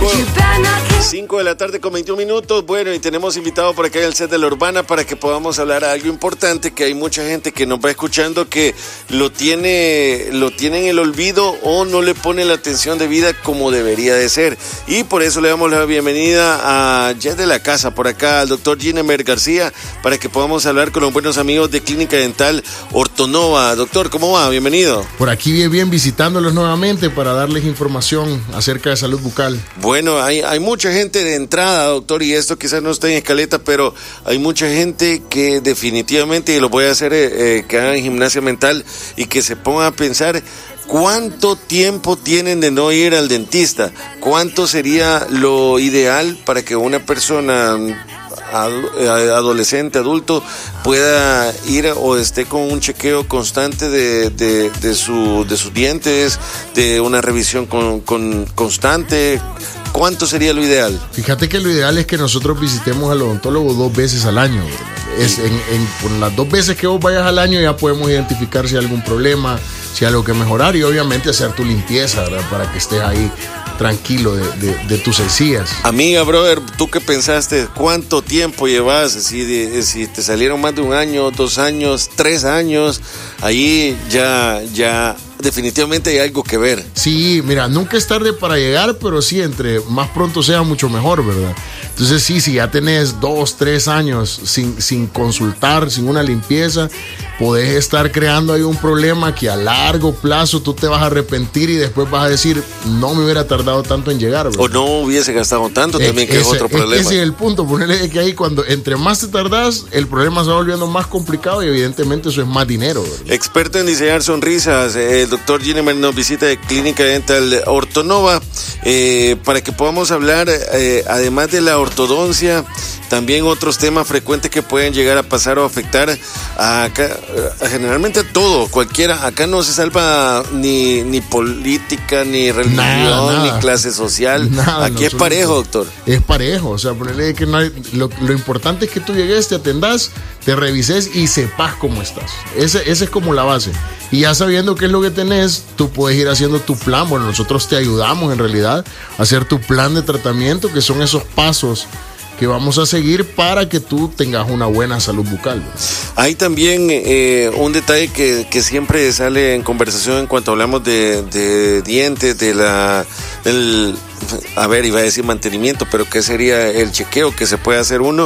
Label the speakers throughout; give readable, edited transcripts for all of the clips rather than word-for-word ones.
Speaker 1: 5 de la tarde con 21 minutos. Bueno, y tenemos invitado por acá en el set de La Urbana para que podamos hablar algo importante, que hay mucha gente que nos va escuchando que lo tiene en el olvido o no le pone la atención debida como debería de ser. Y por eso le damos la bienvenida a ya de la casa por acá al doctor Ginemer García para que podamos hablar con los buenos amigos de Clínica Dental Ortonova. Doctor, ¿cómo va? Bienvenido.
Speaker 2: Por aquí bien visitándolos nuevamente para darles información acerca de salud bucal.
Speaker 1: Bueno, hay mucha gente de entrada, doctor, y esto quizás no está en escaleta, pero hay mucha gente que definitivamente, y lo voy a hacer que hagan gimnasia mental y que se pongan a pensar cuánto tiempo tienen de no ir al dentista, cuánto sería lo ideal para que una persona adolescente, adulto, pueda ir o esté con un chequeo constante de sus dientes, de una revisión constante. ¿Cuánto sería lo ideal?
Speaker 2: Fíjate que lo ideal es que nosotros visitemos al odontólogo 2 veces al año. Por las 2 veces que vos vayas al año ya podemos identificar si hay algún problema, si hay algo que mejorar y obviamente hacer tu limpieza, ¿verdad? Para que estés ahí tranquilo de tus encías.
Speaker 1: Amiga, brother, ¿tú qué pensaste? ¿Cuánto tiempo llevas? Si te salieron más de 1 año, 2 años, 3 años, ahí ya definitivamente hay algo que ver.
Speaker 2: Sí, mira, nunca es tarde para llegar, pero sí, entre más pronto sea, mucho mejor, ¿verdad? Entonces sí, si ya tenés 2, 3 años sin consultar, sin una limpieza, podés estar creando ahí un problema que a largo plazo tú te vas a arrepentir y después vas a decir, no me hubiera tardado tanto en llegar, ¿verdad?
Speaker 1: O no hubiese gastado tanto, también que es otro problema.
Speaker 2: Ese es el punto, ponerle que ahí cuando entre más te tardás, el problema se va volviendo más complicado y evidentemente eso es más dinero, ¿verdad?
Speaker 1: Experto en diseñar sonrisas, el doctor Ginemer nos visita de Clínica Dental Ortonova para que podamos hablar, además de la ortodoncia, también otros temas frecuentes que pueden llegar a pasar o afectar generalmente a todo, cualquiera. Acá no se salva ni política, ni religión, nada. Ni clase social. Nada, aquí es parejo, doctor.
Speaker 2: Es parejo, o sea, ponerle que no hay, lo importante es que tú llegues, te atendás, te revises y sepas cómo estás. Esa es como la base. Y ya sabiendo qué es lo que tenés, tú puedes ir haciendo tu plan. Bueno, nosotros te ayudamos en realidad a hacer tu plan de tratamiento, que son esos pasos que vamos a seguir para que tú tengas una buena salud bucal.
Speaker 1: Hay también un detalle que siempre sale en conversación en cuanto hablamos de dientes, iba a decir mantenimiento, pero ¿qué sería el chequeo que se puede hacer uno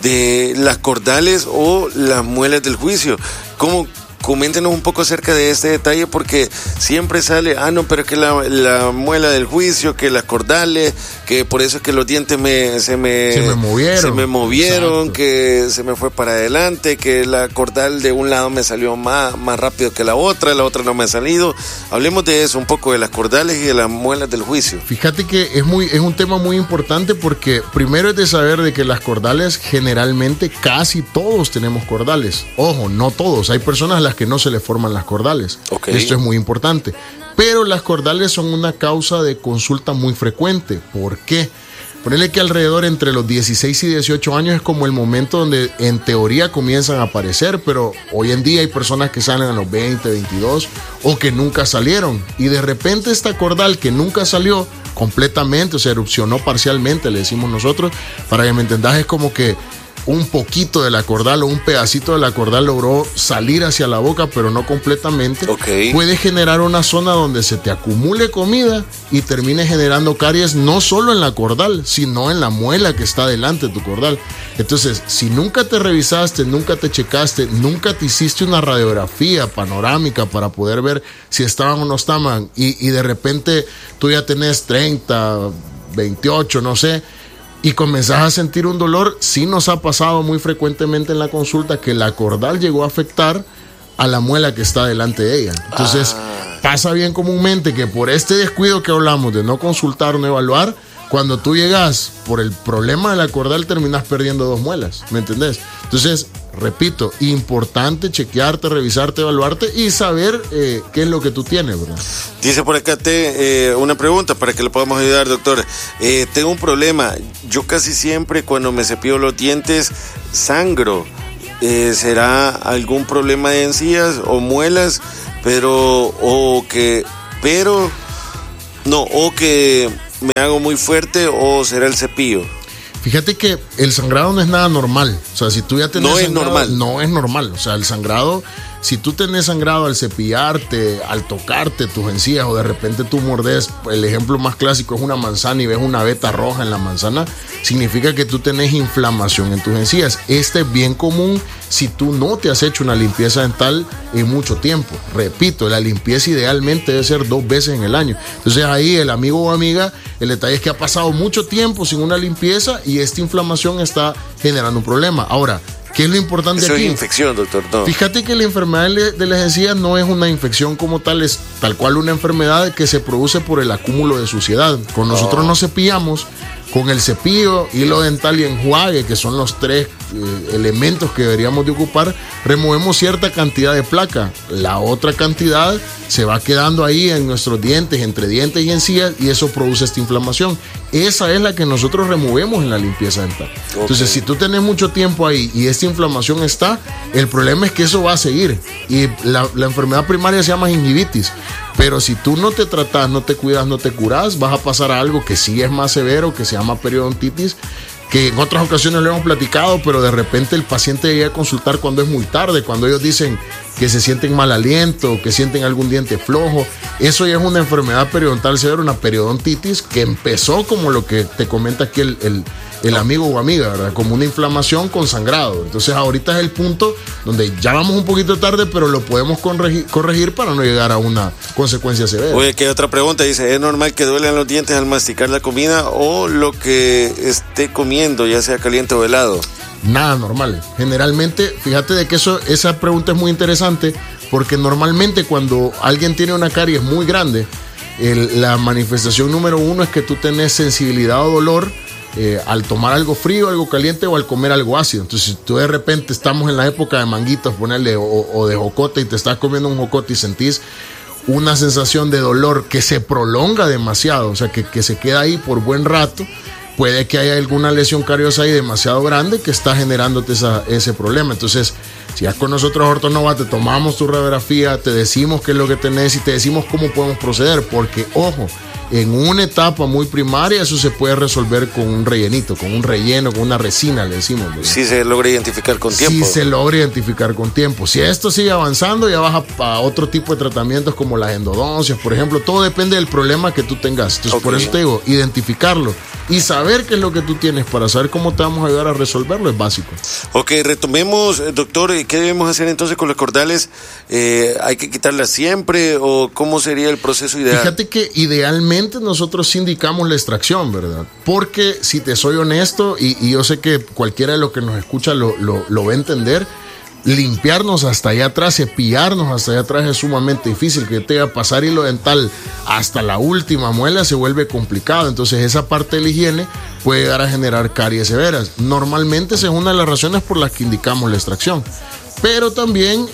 Speaker 1: de las cordales o las muelas del juicio? Coméntenos un poco acerca de este detalle, porque siempre sale, pero es que la muela del juicio, que las cordales, que por eso es que los dientes se me movieron, que se me fue para adelante, que la cordal de un lado me salió más rápido que la otra no me ha salido. Hablemos de eso un poco, de las cordales y de las muelas del juicio.
Speaker 2: Fíjate que es un tema muy importante, porque primero es de saber de que las cordales, generalmente casi todos tenemos cordales. Ojo, no todos, hay personas a las que no se le forman las cordales. Okay. Esto es muy importante. Pero las cordales son una causa de consulta muy frecuente. ¿Por qué? Ponele que alrededor entre los 16 y 18 años es como el momento donde en teoría comienzan a aparecer, pero hoy en día hay personas que salen a los 20, 22 o que nunca salieron. Y de repente esta cordal que nunca salió completamente, o sea, erupcionó parcialmente, le decimos nosotros, para que me entendas, es como que un poquito de la cordal o un pedacito de la cordal logró salir hacia la boca, pero no completamente.
Speaker 1: Okay.
Speaker 2: Puede generar una zona donde se te acumule comida y termine generando caries no solo en la cordal, sino en la muela que está delante de tu cordal. Entonces, si nunca te revisaste, nunca te checaste, nunca te hiciste una radiografía panorámica para poder ver si estaban o no estaban, y de repente tú ya tenés 30, 28, no sé, y comenzás a sentir un dolor, sí nos ha pasado muy frecuentemente en la consulta que la cordal llegó a afectar a la muela que está delante de ella. Entonces, pasa bien comúnmente que por este descuido que hablamos de no consultar, no evaluar, cuando tú llegas por el problema de la cordal terminas perdiendo 2 muelas, ¿me entendés? Entonces, repito, importante chequearte, revisarte, evaluarte y saber qué es lo que tú tienes, ¿verdad?
Speaker 1: Dice por acá una pregunta para que le podamos ayudar, doctor. Tengo un problema, yo casi siempre cuando me cepillo los dientes sangro. ¿Será algún problema de encías o muelas? me hago muy fuerte o será el cepillo?
Speaker 2: Fíjate que el sangrado no es nada normal. O sea, si tú ya tenés
Speaker 1: no es
Speaker 2: sangrado,
Speaker 1: normal.
Speaker 2: No es normal. O sea, el sangrado, si tú tenés sangrado al cepillarte, al tocarte tus encías o de repente tú mordes, el ejemplo más clásico es una manzana y ves una veta roja en la manzana, significa que tú tenés inflamación en tus encías. Este es bien común si tú no te has hecho una limpieza dental en mucho tiempo. Repito, la limpieza idealmente debe ser 2 veces en el año. Entonces ahí el amigo o amiga, el detalle es que ha pasado mucho tiempo sin una limpieza y esta inflamación está generando un problema. Ahora, ¿qué es lo importante
Speaker 1: Eso
Speaker 2: aquí?
Speaker 1: es infección, doctor. No.
Speaker 2: Fíjate que la enfermedad de las encías no es una infección como tal, es tal cual una enfermedad que se produce por el acúmulo de suciedad. Cuando nosotros nos cepillamos, con el cepillo, hilo dental y enjuague, que son los 3 elementos que deberíamos de ocupar, removemos cierta cantidad de placa. La otra cantidad se va quedando ahí en nuestros dientes, entre dientes y encías, y eso produce esta inflamación. Esa es la que nosotros removemos en la limpieza dental. Okay. Entonces, si tú tenés mucho tiempo ahí y esta inflamación está, el problema es que eso va a seguir. Y la enfermedad primaria se llama gingivitis. Pero si tú no te tratas, no te cuidas, no te curas, vas a pasar a algo que sí es más severo, que se llama periodontitis, que en otras ocasiones lo hemos platicado, pero de repente el paciente llega a consultar cuando es muy tarde, cuando ellos dicen que se sienten mal aliento, que sienten algún diente flojo. Eso ya es una enfermedad periodontal severa, una periodontitis que empezó como lo que te comenta aquí el amigo o amiga, ¿verdad? Como una inflamación con sangrado. Entonces ahorita es el punto donde ya vamos un poquito tarde, pero lo podemos corregir para no llegar a una consecuencia severa.
Speaker 1: Oye, que hay otra pregunta, dice, ¿es normal que duelen los dientes al masticar la comida o lo que esté comiendo, ya sea caliente o helado?
Speaker 2: Nada normal. Generalmente, fíjate de que esa pregunta es muy interesante, porque normalmente cuando alguien tiene una caries muy grande, la manifestación número 1 es que tú tenés sensibilidad o dolor al tomar algo frío, algo caliente o al comer algo ácido. Entonces, si tú de repente estamos en la época de manguitos, ponerle o de jocote y te estás comiendo un jocote y sentís una sensación de dolor que se prolonga demasiado, o sea, que se queda ahí por buen rato, puede que haya alguna lesión cariosa ahí demasiado grande que está generándote ese problema. Entonces, si vas con nosotros Ortonova, te tomamos tu radiografía, te decimos qué es lo que tenés y te decimos cómo podemos proceder, porque, ojo, en una etapa muy primaria eso se puede resolver con un rellenito, con un relleno, con una resina, le decimos, ¿verdad?
Speaker 1: Si se logra identificar con tiempo.
Speaker 2: Si se logra identificar con tiempo. Si esto sigue avanzando, ya vas a otro tipo de tratamientos como las endodoncias, por ejemplo. Todo depende del problema que tú tengas. Entonces, por eso te digo, identificarlo y saber qué es lo que tú tienes para saber cómo te vamos a ayudar a resolverlo es básico.
Speaker 1: Ok, retomemos, doctor, ¿qué debemos hacer entonces con los cordales? ¿Hay que quitarlas siempre o cómo sería el proceso ideal?
Speaker 2: Fíjate que idealmente nosotros indicamos la extracción, ¿verdad? Porque si te soy honesto, y yo sé que cualquiera de los que nos escucha lo va a entender, limpiarnos hasta allá atrás, cepillarnos hasta allá atrás es sumamente difícil. Que te va a pasar hilo dental hasta la última muela se vuelve complicado. Entonces esa parte de la higiene puede llegar a generar caries severas. Normalmente esa es una de las razones por las que indicamos la extracción. Pero también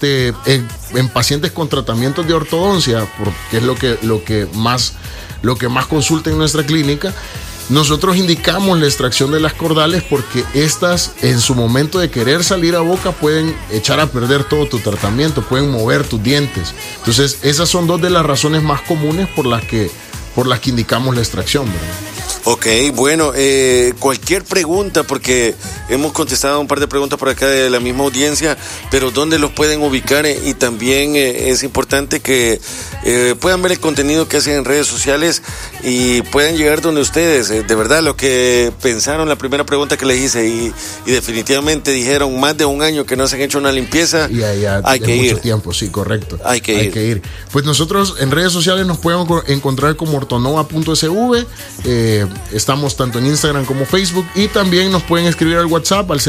Speaker 2: en pacientes con tratamientos de ortodoncia, porque es lo que más consulta en nuestra clínica, nosotros indicamos la extracción de las cordales porque estas en su momento de querer salir a boca pueden echar a perder todo tu tratamiento, pueden mover tus dientes. Entonces esas son 2 de las razones más comunes por las que indicamos la extracción, ¿verdad?
Speaker 1: Ok, bueno, cualquier pregunta, porque hemos contestado un par de preguntas por acá de la misma audiencia, pero ¿dónde los pueden ubicar? Y también es importante que puedan ver el contenido que hacen en redes sociales y puedan llegar donde ustedes, de verdad, lo que pensaron, la primera pregunta que les hice y definitivamente dijeron más de un año que no se han hecho una limpieza, hay que ir.
Speaker 2: Mucho tiempo, sí, correcto.
Speaker 1: Hay que ir.
Speaker 2: Pues nosotros en redes sociales nos pueden encontrar como ortonova.sv. Estamos tanto en Instagram como Facebook y también nos pueden escribir al WhatsApp al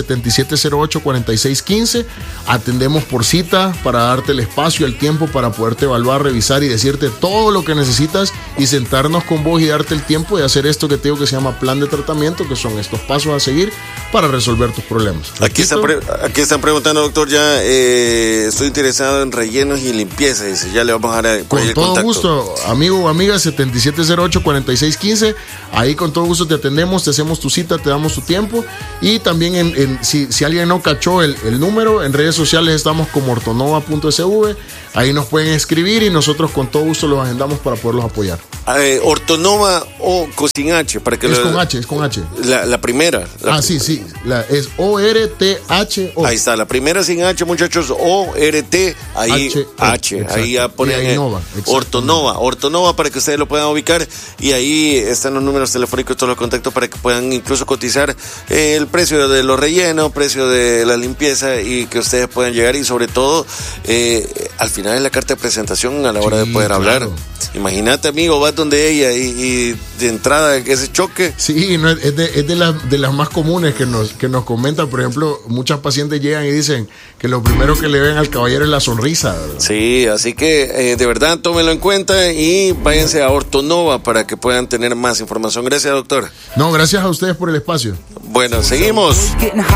Speaker 2: 7708-4615. Atendemos por cita para darte el espacio, el tiempo para poderte evaluar, revisar y decirte todo lo que necesitas y sentarnos con vos y darte el tiempo de hacer esto que te digo que se llama plan de tratamiento, que son estos pasos a seguir para resolver tus problemas.
Speaker 1: Aquí están preguntando, doctor, ya estoy interesado en rellenos y limpieza, dice, ya le vamos a dar
Speaker 2: con todo contacto. Gusto, amigo o amiga, 7708-4615. Ahí con todo gusto te atendemos, te hacemos tu cita, te damos tu tiempo. Y también si alguien no cachó el número, en redes sociales estamos como ortonova.sv. Ahí nos pueden escribir y nosotros con todo gusto los agendamos para poderlos apoyar.
Speaker 1: Ortonova o sin H, para que
Speaker 2: es con H.
Speaker 1: La primera.
Speaker 2: Sí. Es ORTHO.
Speaker 1: Ahí está, la primera sin H, muchachos, ORT, ahí H. Ahí ya ponen Ortonova, para que ustedes lo puedan ubicar. Y ahí están los números telefónicos, todos los contactos para que puedan incluso cotizar el precio de los rellenos, precio de la limpieza y que ustedes puedan llegar. Y sobre todo, al final de la carta de presentación, a la hora de poder hablar. Imagínate, amigo, vas donde ella y de entrada ese choque.
Speaker 2: Sí, no, es de las más comunes que nos comentan. Por ejemplo, muchas pacientes llegan y dicen que lo primero que le ven al caballero es la sonrisa, ¿verdad?
Speaker 1: Sí, así que de verdad tómenlo en cuenta y váyanse a Ortonova para que puedan tener más información. Gracias, doctor.
Speaker 2: No, gracias a ustedes por el espacio.
Speaker 1: Bueno, seguimos.